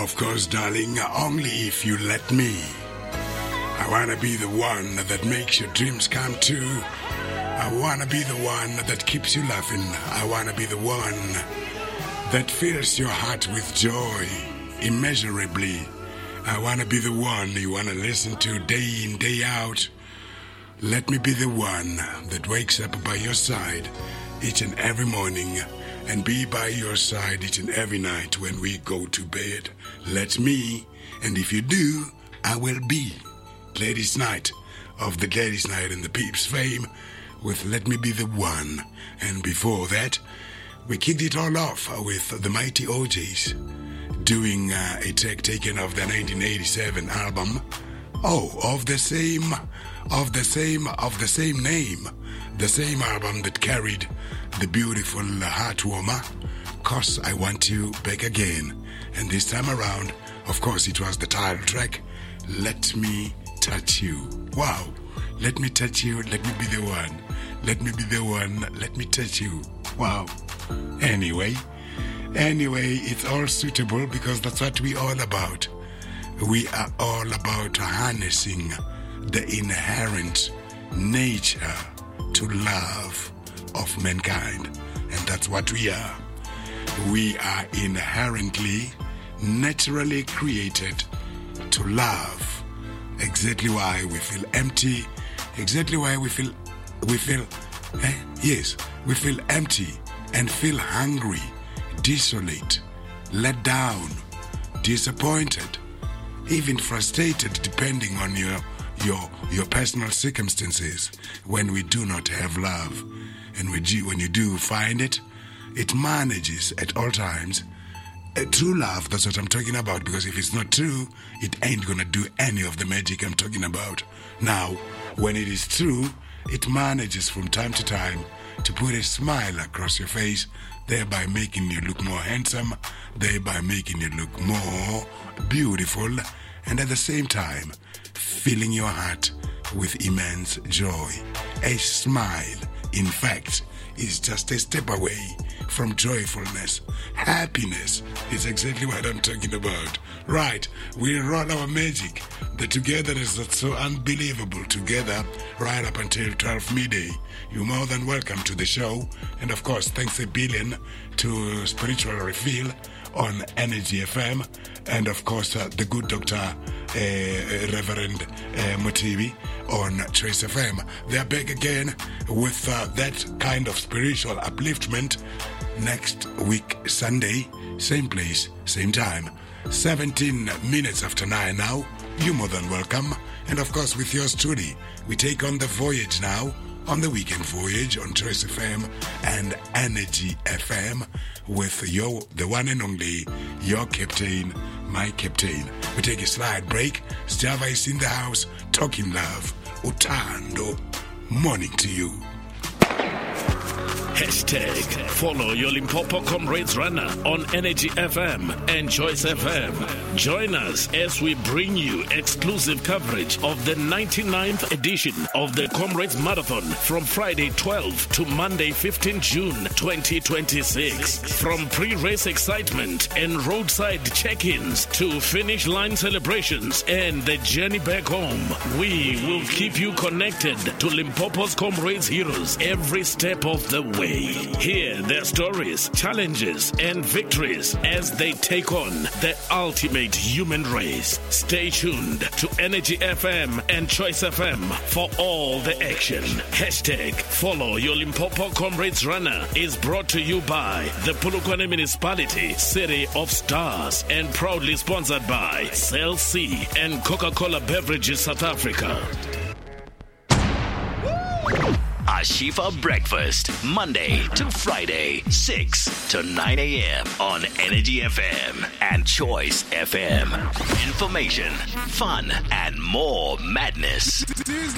Of course, darling, only if you let me. I wanna be the one that makes your dreams come true. I wanna be the one that keeps you laughing. I wanna be the one that fills your heart with joy immeasurably. I wanna be the one you wanna listen to day in, day out. Let me be the one that wakes up by your side each and every morning and be by your side each and every night when we go to bed. Let me, and if you do, I will be. Ladies' Night of the Ladies' Night and the Peeps fame with Let Me Be the One. And before that, we kicked it all off with the Mighty OJs doing a take taken of the 1987 album. Of the same name. The same album that carried the beautiful Heartwarmer, 'Cause I Want You Back Again. And this time around, of course, it was the title track, Let Me Touch You. Wow. Let me touch you, let me be the one. Let me be the one, let me touch you. Wow. Anyway, it's all suitable because that's what we're all about. We are all about harnessing the inherent nature to love of mankind. And that's what we are. We are inherently, naturally created to love. Exactly why we feel empty. Exactly why we feel empty and feel hungry, desolate, let down, disappointed, even frustrated, depending on your personal circumstances. When we do not have love, and when you do find it, it manages at all times. True love, that's what I'm talking about, because if it's not true, it ain't gonna do any of the magic I'm talking about. Now, when it is true, it manages from time to time to put a smile across your face, thereby making you look more handsome, thereby making you look more beautiful, and at the same time, filling your heart with immense joy. A smile, in fact, is just a step away from joyfulness. Happiness is exactly what I'm talking about. Right, we roll our magic. The togetherness that's so unbelievable together right up until 12 midday. You're more than welcome to the show. And of course, thanks a billion to Spiritual Refill on Energy FM. And of course, the good Dr. Reverend Motivi on Trace FM. They're back again with that kind of spiritual upliftment next week, Sunday, same place, same time. 17 minutes after 9 now. You're more than welcome. And of course, with yours truly, we take on the voyage now, on the weekend voyage on Trace FM and Energy FM with the one and only, your captain, my captain. We take a slight break. Java is in the house, talking love. Utando, morning to you. Hashtag follow your Limpopo Comrades Runner on Energy FM and Choice FM. Join us as we bring you exclusive coverage of the 99th edition of the Comrades Marathon from Friday 12 to Monday 15 June 2026. From pre-race excitement and roadside check-ins to finish line celebrations and the journey back home, we will keep you connected to Limpopo's Comrades heroes every step of the way. Hear their stories, challenges, and victories as they take on the ultimate human race. Stay tuned to Energy FM and Choice FM for all the action. Hashtag follow your Limpopo Comrades Runner is brought to you by the Polokwane Municipality, City of Stars, and proudly sponsored by Cell C and Coca-Cola Beverages South Africa. Ashifa Breakfast, Monday to Friday, 6 to 9 a.m. on Energy FM and Choice FM. Information, fun, and more madness.